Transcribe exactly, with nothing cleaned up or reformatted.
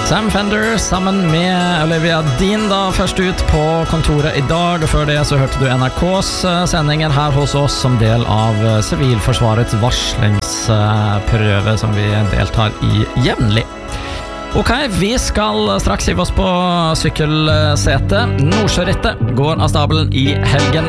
Sam Fender sammen med Olivia Dean da først ut på kontoret i dag, og før det så hørte du N R K's sendinger her hos oss som del av Sivilforsvarets varslingsprøve som vi deltar i jevnlig. Ok, vi skal straks hive oss på sykkelsete. Nordsjørittet går av stabelen i helgen.